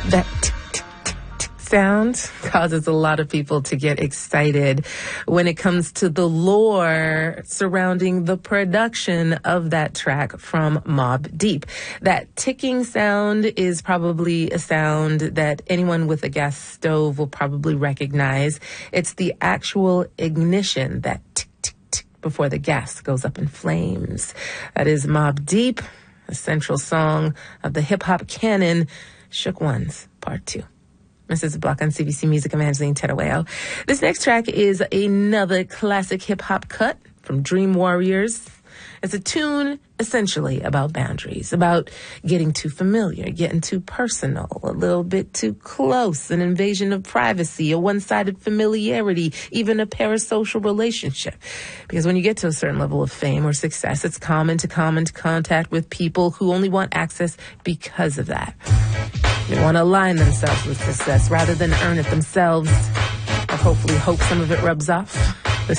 That sound causes a lot of people to get excited when it comes to the lore surrounding the production of that track from Mobb Deep. That ticking sound is probably a sound that anyone with a gas stove will probably recognize. It's the actual ignition, that tick, tick, tick, before the gas goes up in flames. That is Mobb Deep, a central song of the hip-hop canon, Shook Ones, Part 2. This is a block on CBC Music. I'm Angeline Terueo. This next track is another classic hip-hop cut from Dream Warriors. It's a tune essentially about boundaries, about getting too familiar, getting too personal, a little bit too close, an invasion of privacy, a one-sided familiarity, even a parasocial relationship. Because when you get to a certain level of fame or success, it's common to come into contact with people who only want access because of that. They want to align themselves with success rather than earn it themselves, or hopefully hope some of it rubs off.